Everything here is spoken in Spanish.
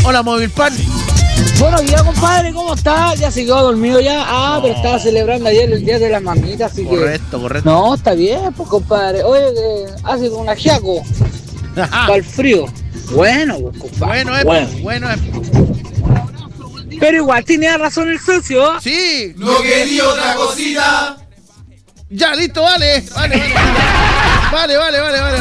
Hola, Movilpan. Buenos días, compadre, ¿cómo está? ¿Ya se quedó dormido ya? Pero estaba celebrando ayer el día de las mamitas, así correcto. No, está bien, pues, compadre. Oye, hace un ajiaco para el frío. Bueno, pues, compadre. Bueno. Pero igual tenía razón el socio. Sí. No quería otra cosita. Ya, listo, vale. Vale.